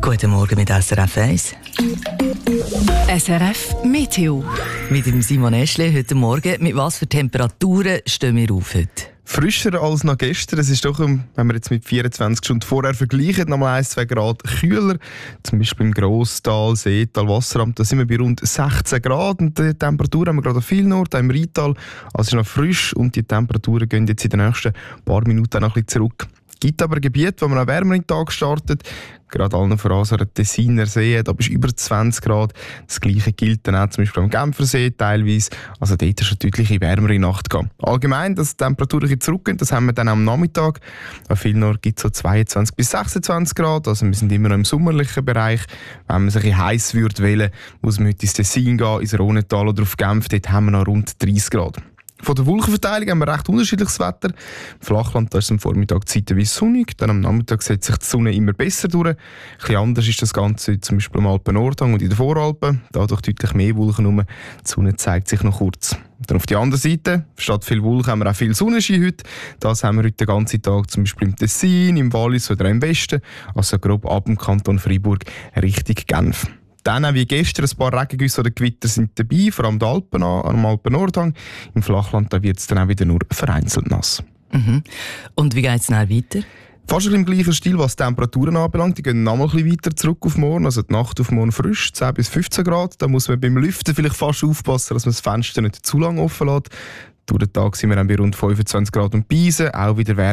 Guten Morgen mit SRF 1. SRF Meteo. Mit dem Simon Eschle heute Morgen. Mit was für Temperaturen stehen wir auf heute? Frischer als noch gestern. Es ist doch, wenn wir jetzt mit 24 Stunden vorher vergleichen, nochmal 1-2 Grad kühler. Zum Beispiel im Grosstal, Seetal, Wasseramt, da sind wir bei rund 16 Grad. Und die Temperatur haben wir gerade an vielen Orten, auch im Rheintal. Also es ist noch frisch und die Temperaturen gehen jetzt in den nächsten paar Minuten noch ein bisschen zurück. Es gibt aber Gebiete, wo man auch wärmer in den Tag startet. Gerade allen voran so der Tessiner See, da bist du über 20 Grad. Das Gleiche gilt dann auch zum Beispiel am Genfersee teilweise. Also dort ist eine deutliche wärmere Nacht gegangen. Allgemein, dass die Temperaturen zurückgehen, das haben wir dann am Nachmittag. An vielen Orten gibt es so 22 bis 26 Grad. Also wir sind immer noch im sommerlichen Bereich. Wenn man sich ein bisschen heiß würde wählen, muss man heute ins Tessin gehen, ins Rhônetal oder auf Genf. Dort haben wir noch rund 30 Grad. Von der Wolkenverteilung haben wir recht unterschiedliches Wetter. Im Flachland da ist es am Vormittag zeitweise sonnig, dann am Nachmittag setzt sich die Sonne immer besser durch. Ein bisschen anders ist das Ganze zum Beispiel am Alpen-Nordhang und in den Voralpen. Da durch deutlich mehr Wolken herum. Die Sonne zeigt sich noch kurz. Dann auf der anderen Seite, statt viel Wolken haben wir auch viel Sonnenschein heute. Das haben wir heute den ganzen Tag zum Beispiel im Tessin, im Wallis oder im Westen. Also grob ab dem Kanton Freiburg Richtung Genf. Dann auch wie gestern ein paar Regengüsse oder Gewitter sind dabei, vor allem am Alpen-Nordhang. Im Flachland wird es dann auch wieder nur vereinzelt nass. Mhm. Und wie geht es dann weiter? Fast im gleichen Stil, was die Temperaturen anbelangt. Die gehen noch mal ein bisschen weiter zurück auf morgen. Also die Nacht auf morgen frisch, 10 bis 15 Grad. Da muss man beim Lüften vielleicht fast aufpassen, dass man das Fenster nicht zu lange offen lässt. Durch den Tag sind wir dann bei rund 25 Grad und Beisen, auch wieder wärmer.